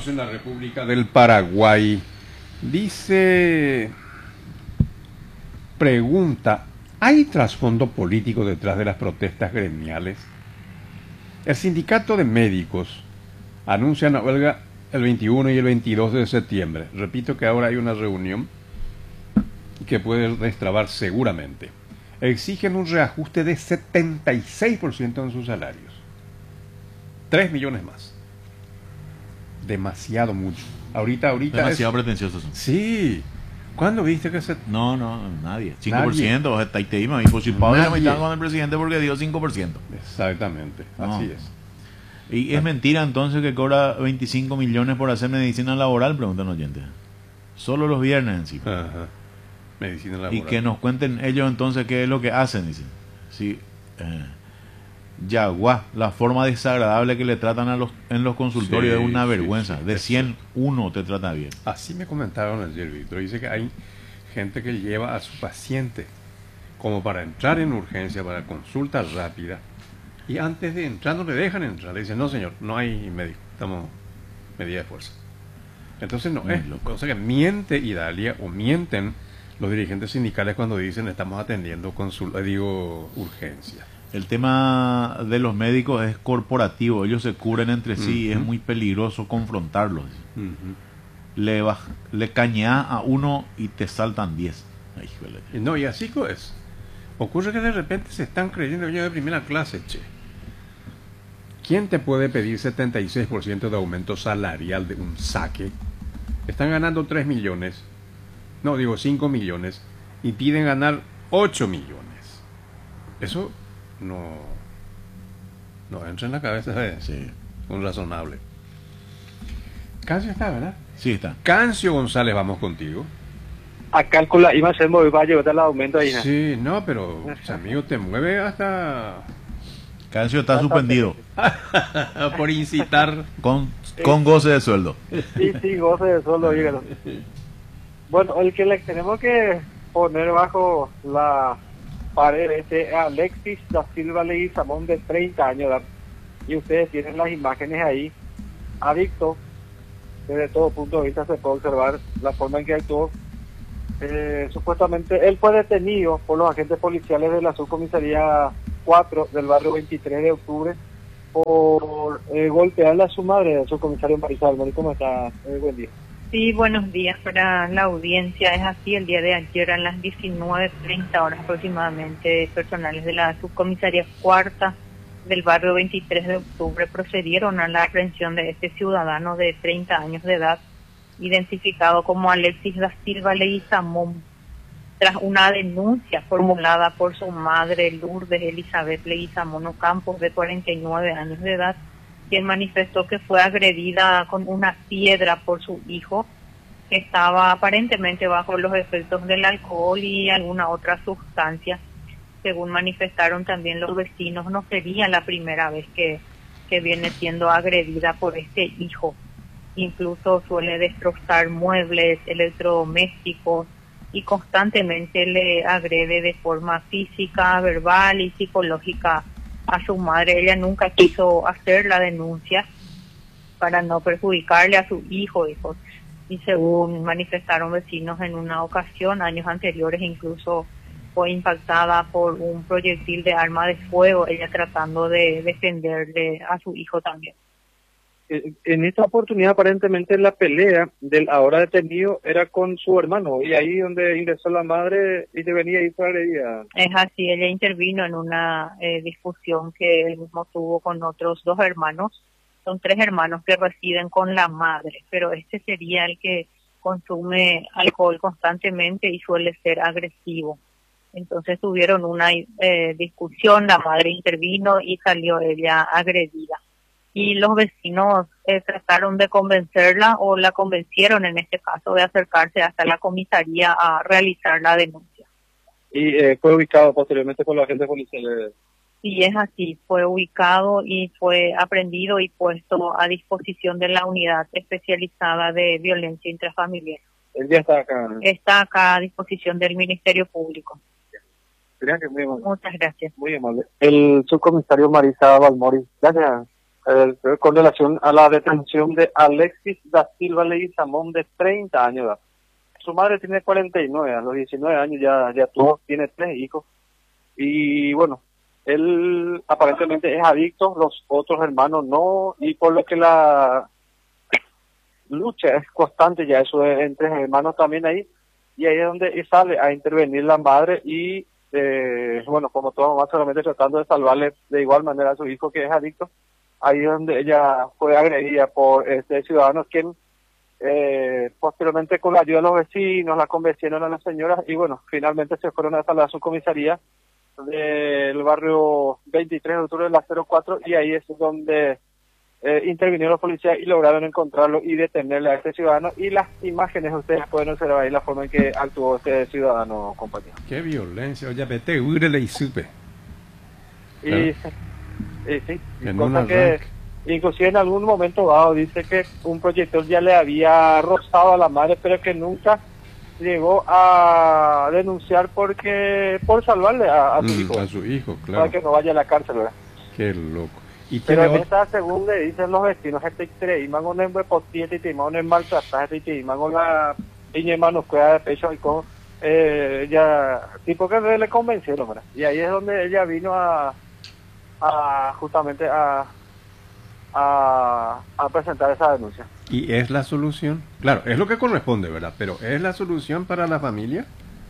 en la República del Paraguay. Dice, pregunta, ¿hay trasfondo político detrás de las protestas gremiales? El sindicato de médicos anuncia una huelga el 21 y el 22 de septiembre. Repito que ahora hay una reunión que puede destrabar seguramente. Exigen un reajuste de 76% en sus salarios. 3 millones más. Demasiado mucho. Ahorita demasiado pretenciosos son. Sí. ¿Cuándo viste que se...? No, nadie. 5%, está ahí me imposible la mitad con el presidente porque dio 5%. Exactamente, no. Así es. ¿Y es mentira entonces que cobra 25 millones por hacer medicina laboral? Preguntan oyentes. Solo los viernes encima. Ajá. Medicina laboral. Y que nos cuenten ellos entonces qué es lo que hacen, dicen. Sí. Yagua, la forma desagradable que le tratan en los consultorios es una vergüenza. De 100, uno te trata bien. Así me comentaron ayer, Víctor. Dice que hay gente que lleva a su paciente como para entrar en urgencia, para consulta rápida, y antes de entrar no le dejan entrar. Le dicen, no señor, no hay médico, estamos medida de fuerza. Entonces no es loco. O sea que miente Idalia o mienten los dirigentes sindicales cuando dicen estamos atendiendo urgencia. El tema de los médicos es corporativo, ellos se cubren entre sí y es muy peligroso confrontarlos. Le cañea a uno y te saltan 10. No, y así es. Ocurre que de repente se están creyendo yo de primera clase, che. ¿Quién te puede pedir 76% de aumento salarial de un saque? Están ganando 3 millones, 5 millones, y piden ganar 8 millones. Eso no entra en la cabeza de un razonable. Cancio está, ¿verdad? Sí, está. Cancio González, vamos contigo. A cálculo iba a ser muy valle, el aumento ahí. Sí, no, pero amigo, te mueve hasta... Cancio está suspendido. Por incitar. Con goce de sueldo. Sí, goce de sueldo, dígalo. Bueno, el que le tenemos que poner bajo la pared Alexis da Silva Leguizamón, de 30 años de edad. Y ustedes tienen las imágenes ahí. Adicto, desde todo punto de vista se puede observar la forma en que actuó. Supuestamente él fue detenido por los agentes policiales de la subcomisaría 4 del barrio 23 de octubre por golpearle a su madre, el subcomisario Marisol. ¿Cómo está? Buen día. Sí, buenos días para la audiencia. Es así, el día de ayer a las 19:30 horas aproximadamente, personales de la subcomisaría 4 del barrio 23 de octubre procedieron a la aprehensión de este ciudadano de 30 años de edad, identificado como Alexis da Silva Leguizamón, tras una denuncia formulada por su madre Lourdes Elizabeth Leguizamón Ocampos, de 49 años de edad, quien manifestó que fue agredida con una piedra por su hijo, que estaba aparentemente bajo los efectos del alcohol y alguna otra sustancia. Según manifestaron también los vecinos, no sería la primera vez que viene siendo agredida por este hijo. Incluso suele destrozar muebles, electrodomésticos, y constantemente le agrede de forma física, verbal y psicológica a su madre. Ella nunca quiso hacer la denuncia para no perjudicarle a su hijo, y según manifestaron vecinos en una ocasión, años anteriores, incluso fue impactada por un proyectil de arma de fuego, ella tratando de defenderle a su hijo también. En esta oportunidad aparentemente la pelea del ahora detenido era con su hermano, y ahí donde ingresó la madre y venía y fue agredida. Es así, ella intervino en una discusión que él mismo tuvo con otros 2 hermanos. Son 3 hermanos que residen con la madre, pero este sería el que consume alcohol constantemente y suele ser agresivo. Entonces tuvieron una discusión, la madre intervino y salió ella agredida. Y los vecinos trataron de convencerla, o la convencieron en este caso, de acercarse hasta la comisaría a realizar la denuncia. Y fue ubicado posteriormente por los agentes policiales. Sí, es así, fue ubicado y fue aprehendido y puesto a disposición de la unidad especializada de violencia intrafamiliar. Él ya está acá, ¿no? Está acá a disposición del Ministerio Público. Gracias, muy amable. Muchas gracias. Muy amable. El subcomisario Marisa Balmori. Gracias. con relación a la detención de Alexis da Silva Leguizamón, de 30 años de edad. Su madre tiene 49, a los 19 años ya tuvo, tiene 3 hijos. Y bueno, él aparentemente es adicto, los otros hermanos no, y por lo que la lucha es constante ya eso entre hermanos también ahí, y ahí es donde sale a intervenir la madre y bueno, como toda mamá, solamente tratando de salvarle de igual manera a su hijo que es adicto. Ahí es donde ella fue agredida por este ciudadano, quien posteriormente con la ayuda de los vecinos la convencieron a las señoras y bueno, finalmente se fueron a la subcomisaría del barrio 23 de octubre de la 04, y ahí es donde intervinieron los policías y lograron encontrarlo y detenerle a este ciudadano. Y las imágenes ustedes pueden observar ahí la forma en que actuó este ciudadano, compañero. Qué violencia, oye, vete, huírele y supe. Y sí, En cosa un que arranque. inclusive en algún momento dado dice que un proyector ya le había rozado a la madre, pero que nunca llegó a denunciar por salvarle a su hijo, A su hijo, para claro. que no vaya a la cárcel, ¿verdad? Qué loco. Y Pero tiene en otro... esta, según le dicen los vecinos, y mango en huepotiete y mango en maltrataje y mango la piña manos cuida de pecho y con ella, tipo que le convencieron, ¿verdad? Y ahí es donde ella vino justamente a presentar esa denuncia. ¿Y es la solución? Claro, es lo que corresponde, ¿verdad? Pero ¿es la solución para la familia?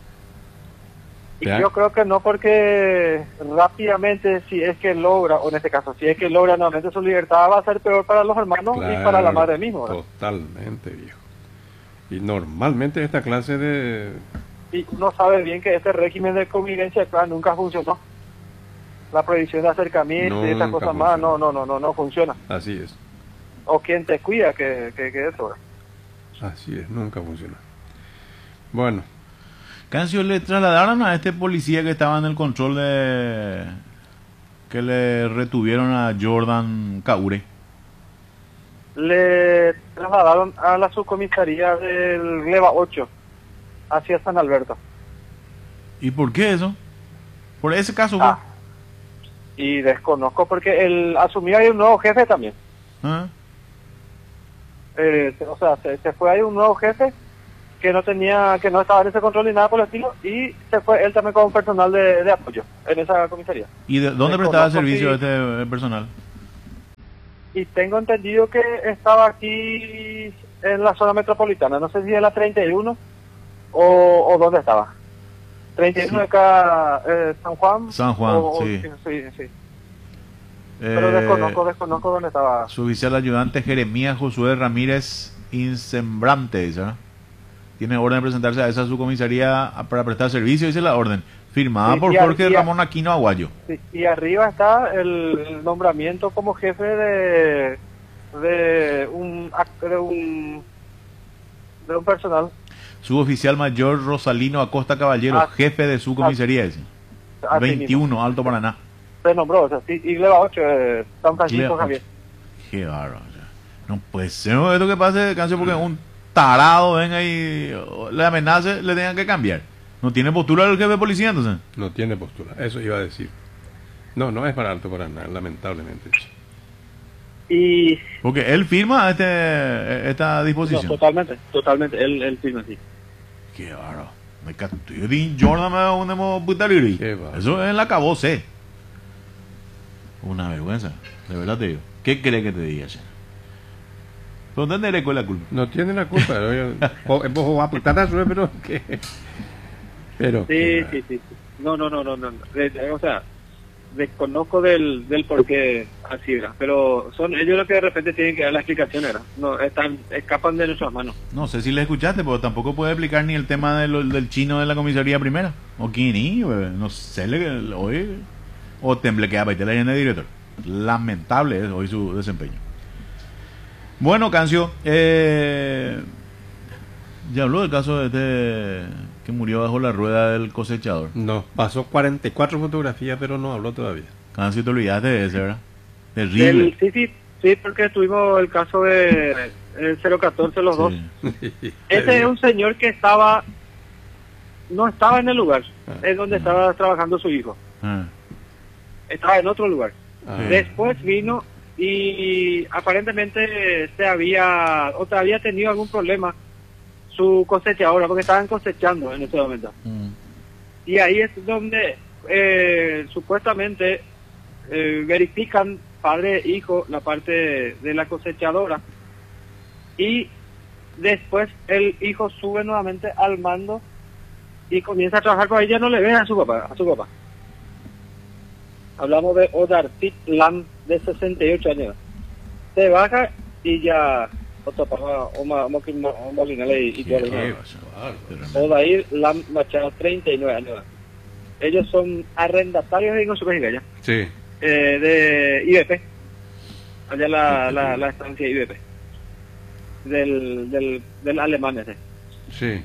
Y ¿Ya? yo creo que no, porque rápidamente, si es que logra, o en este caso, si es que logra nuevamente su libertad, va a ser peor para los hermanos y para la madre misma, ¿verdad? Totalmente, viejo. Y normalmente esta clase de... Y uno sabe bien que este régimen de convivencia acá nunca funcionó. La prohibición de acercamiento y esas Nunca cosas más, funcionó. no funciona. Así es, O quien te cuida que eso, ¿verdad? así es, nunca funciona. Bueno, Cancio, le trasladaron a este policía que estaba en el control que le retuvieron a Jordan Caure. Le trasladaron a la subcomisaría del Gleba 8 hacia San Alberto. ¿Y por qué eso? Por ese caso, Ah, y desconozco porque él asumió ahí un nuevo jefe también. ¿Ah? O sea, se fue ahí un nuevo jefe que no estaba en ese control ni nada por el estilo, y se fue él también como personal de apoyo en esa comisaría. ¿Y de dónde Desconozco prestaba servicio si- este personal? Y tengo entendido que estaba aquí en la zona metropolitana, no sé si en la 31 o dónde estaba. 31 Sí. de acá, San Juan. San Juan, sí. Sí. Pero desconozco dónde estaba. Su oficial ayudante Jeremías Josué Ramírez Insembrante, dice, ¿no? Tiene orden de presentarse a esa subcomisaría para prestar servicio, dice la orden. Firmada Sí, por Jorge Ramón Aquino Aguayo. Sí, y arriba está el nombramiento como jefe de un personal. Suboficial mayor Rosalino Acosta Caballero, jefe de su comisaría, dice. Así 21, mismo. Alto Paraná. Se nombró, o sea, sí, y Gleba 8, San Francisco Gleba Javier. Qué bárbaro. O sea, no puede ser esto que pase, Cancio, porque un tarado venga y le amenace, le tengan que cambiar. No tiene postura el jefe de policía, entonces. no tiene postura, eso iba a decir. No es para Alto Paraná, lamentablemente. Y Porque él firma esta no, disposición. totalmente, él firma así. Qué bárbaro. Me capturó de Jordan, me unemos putariri. Qué bárbaro. Eso es la acabose. Una vergüenza, de verdad te digo. ¿Qué crees que te diga, che? ¿Dónde le la culpa? No tiene la culpa, vos vas a apuntar a su pero que... Pero... Sí. No. O sea, desconozco del por qué así era, pero son ellos los que de repente tienen que dar la explicación, ¿verdad? No, escapan de nuestras manos. No sé si le escuchaste, pero tampoco puede explicar ni el tema del chino de la comisaría primera. O quién y, no sé, hoy... O temble que para la llena de director. Lamentable es hoy su desempeño. Bueno, Cancio, ya habló del caso de este que murió bajo la rueda del cosechador. No, pasó 44 fotografías, pero no habló todavía. Cancio, te olvidaste de ese, ¿verdad? Terrible. Sí, porque tuvimos el caso de el 014 los dos. Sí. Ese es un señor que no estaba en el lugar, es donde estaba trabajando su hijo. Ah, Estaba en otro lugar. Ah. Después vino y aparentemente había tenido algún problema su cosechadora, porque estaban cosechando en ese momento. Y ahí es donde supuestamente verifican padre e hijo la parte de la cosechadora, y después el hijo sube nuevamente al mando y comienza a trabajar, pero ahí ya no le ven a su papá. Hablamos de Odartit Lam, de 68 años. Se baja y ya otro papá, Molinale y Odair Lam Machado, 39 años. Ellos son arrendatarios de Supergigaña. Sí. De IBP. Allá la estancia IBP. Del alemán ese. Sí.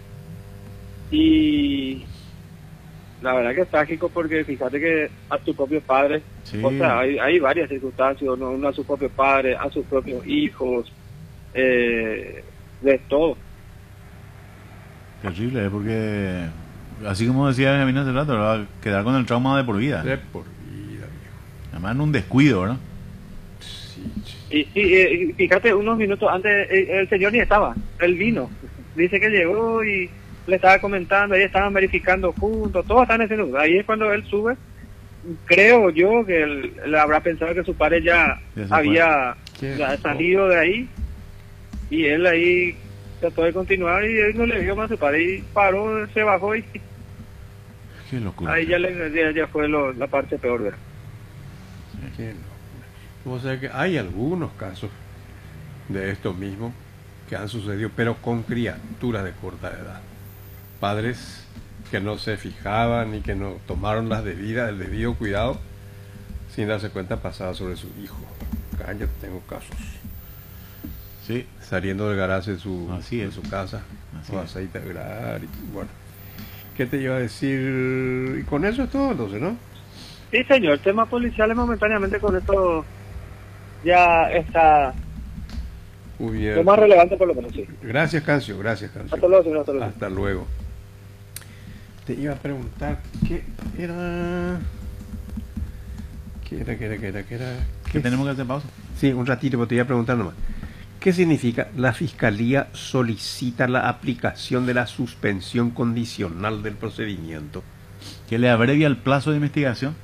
Y la verdad que es trágico, porque fíjate que a tu propio padre, Sí. o sea, hay varias circunstancias, ¿no? Uno a su propio padre, a sus propios hijos, de todo. Terrible, porque así como decía Benjamín hace rato, va a quedar con el trauma de por vida. De por vida, viejo. Además en un descuido, ¿verdad? Sí, che. Y fíjate, unos minutos antes el señor ni estaba, él vino, dice que llegó y le estaba comentando, ahí estaban verificando juntos, todos están haciendo, ahí es cuando él sube. Creo yo que él habrá pensado que su padre ya se había fue. ya salido de ahí, y él ahí trató de continuar y él no le vio más a su padre y paró, se bajó, y Qué locura. ahí ya fue la parte peor, ¿verdad? Qué locura. O sea que hay algunos casos de esto mismo que han sucedido, pero con criaturas de corta edad. Padres que no se fijaban y que no tomaron el debido cuidado, sin darse cuenta pasaba sobre su hijo. Cállate, tengo casos. Sí, Saliendo del garaje de su casa, Así con es. aceite de grar y bueno. ¿Qué te iba a decir? Y con eso es todo entonces, ¿no? Sí, señor, temas policiales momentáneamente con esto ya está Muy bien. lo más relevante, por lo menos, sí. Gracias, Cancio, gracias, Cancio. Hasta luego, señor, hasta luego. Hasta luego. Te iba a preguntar qué era. ¿Qué era? que tenemos que hacer pausa. Sí, un ratito, pero te iba a preguntar nomás. ¿Qué significa? La Fiscalía solicita la aplicación de la suspensión condicional del procedimiento. Que le abrevia el plazo de investigación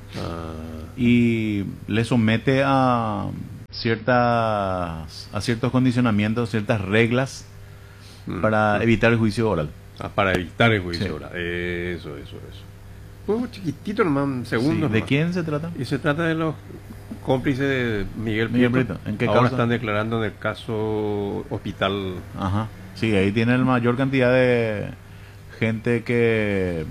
y le somete a ciertos condicionamientos, ciertas reglas para evitar el juicio oral. Para evitar el juicio Sí. oral. Eso. Un chiquitito nomás, un segundo. Sí. ¿De quién se trata? Y se trata de los cómplices de Miguel Miguel Prieto. Prieto. ¿En qué Ahora causa? están declarando en el caso Hospital. Ajá. Sí, ahí tiene la mayor cantidad de gente que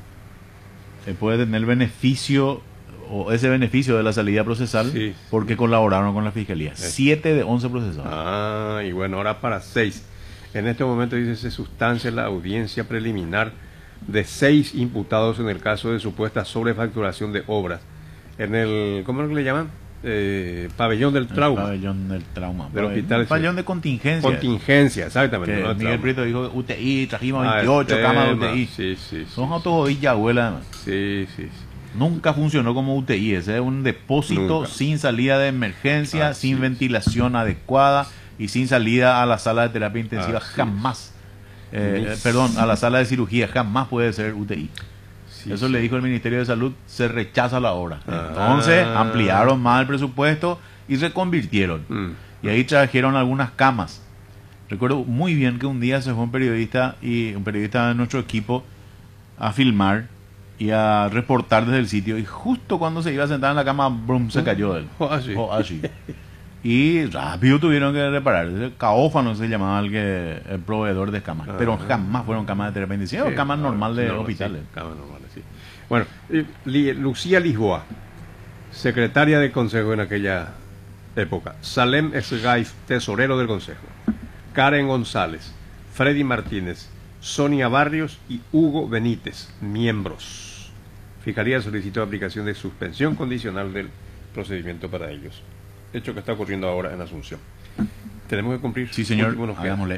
puede tener beneficio, o ese beneficio de la salida procesal, Sí. porque colaboraron con la Fiscalía. 7 de 11 procesados. Y bueno, ahora para 6. En este momento dice se sustancia la audiencia preliminar de 6 imputados en el caso de supuesta sobrefacturación de obras en el, ¿cómo es que le llaman? Pabellón del trauma. Pabellón del trauma. Del hospital, Pabellón sí. de contingencia. Contingencia, exactamente. Que no Miguel trauma. Prieto dijo UTI, trajimos Ah, 28 camas de tema. UTI. Sí. Son autojodilla, abuela, además. Sí. Nunca funcionó como UTI. Ese es un depósito Nunca. sin salida de emergencia, Así sin es. ventilación adecuada y sin salida a la sala de terapia intensiva. Así Jamás. Mis- Perdón, a la sala de cirugía jamás puede ser UTI. Sí, Eso sí. le dijo el Ministerio de Salud, se rechaza la obra. Ah. Entonces ampliaron más el presupuesto y reconvirtieron. Y ahí trajeron algunas camas. Recuerdo muy bien que un día se fue un periodista de nuestro equipo a filmar y a reportar desde el sitio, y justo cuando se iba a sentar en la cama, brum, se cayó de él. Así. Y rápido tuvieron que reparar. Caófano se llamaba el proveedor de camas. Pero jamás fueron camas de terapia intensiva, Sí, camas normales de normal, hospitales. sí, camas normales, sí. Bueno, Lucía Lisboa, secretaria del Consejo en aquella época. Salem Esgaif, tesorero del Consejo. Karen González, Freddy Martínez, Sonia Barrios y Hugo Benítez, miembros. Fiscalía solicitó aplicación de suspensión condicional del procedimiento para ellos. Hecho que está ocurriendo ahora en Asunción. Tenemos que cumplir. Sí, señor, Último nos queda. hagámosle.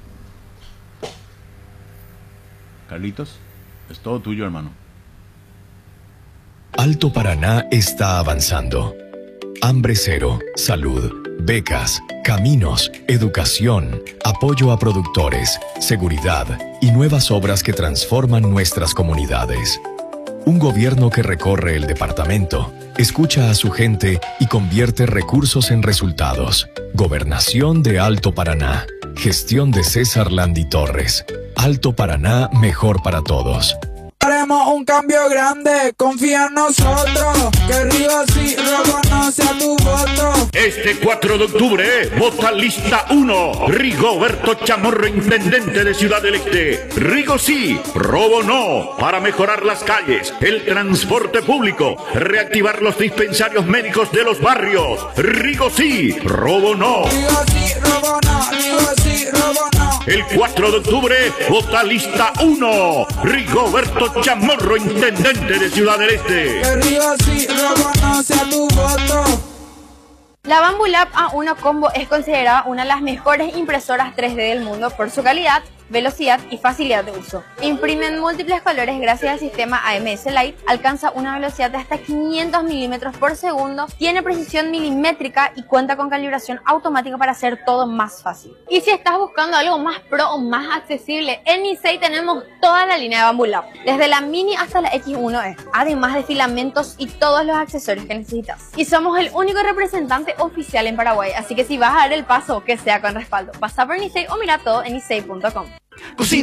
Carlitos, es todo tuyo, hermano. Alto Paraná está avanzando. Hambre cero, salud, becas, caminos, educación, apoyo a productores, seguridad y nuevas obras que transforman nuestras comunidades. Un gobierno que recorre el departamento, escucha a su gente y convierte recursos en resultados. Gobernación de Alto Paraná. Gestión de César Landi Torres. Alto Paraná, mejor para todos. Haremos un cambio grande, confía en nosotros, que Rigo sí, robo no sea tu voto. Este 4 de octubre, vota lista 1, Rigoberto Chamorro, intendente de Ciudad del Este. Rigo sí, robo no, para mejorar las calles, el transporte público, reactivar los dispensarios médicos de los barrios. Rigo sí, robo no. Rigo sí, robo no, Rigo sí, robo no. El 4 de octubre, vota lista 1, Rigoberto Chamorro, intendente de Ciudad del Este. Que Rigo sí, robo no sea tu voto. La Bambu Lab A1 Combo es considerada una de las mejores impresoras 3D del mundo por su calidad, velocidad y facilidad de uso. Imprime en múltiples colores gracias al sistema AMS Light, alcanza una velocidad de hasta 500 milímetros por segundo, tiene precisión milimétrica y cuenta con calibración automática para hacer todo más fácil. Y si estás buscando algo más pro o más accesible, en Nisei tenemos toda la línea de Bambu Lab, desde la Mini hasta la X1E, además de filamentos y todos los accesorios que necesitas. Y somos el único representante oficial en Paraguay, así que si vas a dar el paso, que sea con respaldo. Pasa por Nisei o mira todo en nisei.com.